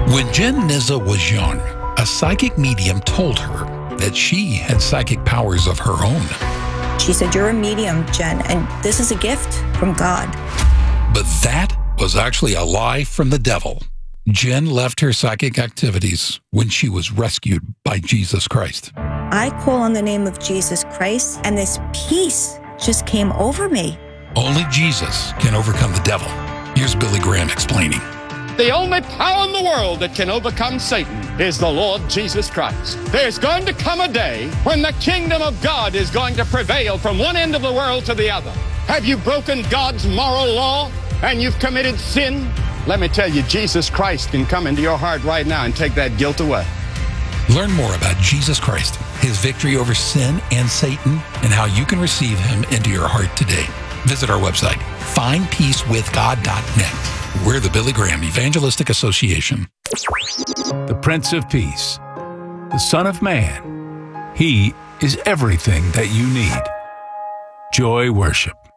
When Jen Nizza was young, a psychic medium told her that she had psychic powers of her own. She said, "You're a medium, Jen, and this is a gift from God." But that was actually a lie from the devil. Jen left her psychic activities when she was rescued by Jesus Christ. I call on the name of Jesus Christ, and this peace just came over me. Only Jesus can overcome the devil. Here's Billy Graham explaining. The only power in the world that can overcome Satan is the Lord Jesus Christ. There's going to come a day when the kingdom of God is going to prevail from one end of the world to the other. Have you broken God's moral law and you've committed sin? Let me tell you, Jesus Christ can come into your heart right now and take that guilt away. Learn more about Jesus Christ, his victory over sin and Satan, and how you can receive him into your heart today. Visit our website, findpeacewithgod.net. We're the Billy Graham Evangelistic Association. The Prince of Peace, the Son of Man. He is everything that you need. Joy Worship.